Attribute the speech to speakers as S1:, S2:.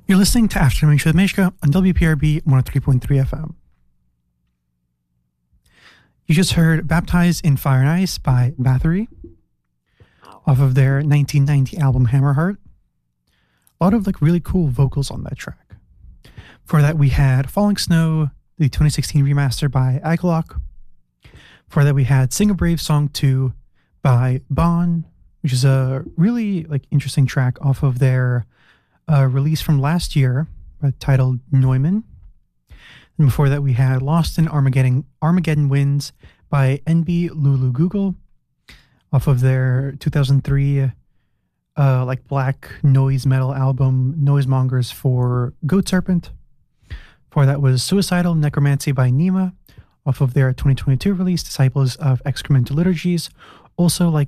S1: You're listening to Afternoon Show with Mishka on WPRB 103.3 FM. You just heard Baptized in Fire and Ice by Bathory off of their 1990 album Hammerheart. A lot of really cool vocals on that track. For that we had Falling Snow, the 2016 remaster by Agalock. For that we had Sing a Brave Song 2 by Bon, which is a really interesting track off of their release from last year titled Neumann. And before that we had Lost in Armageddon Winds by NB Lulu Google off of their 2003 black noise metal album Noisemongers for Goat Serpent. Before that was Suicidal Necromancy by Nima off of their 2022 release Disciples of Excremental Liturgies. Also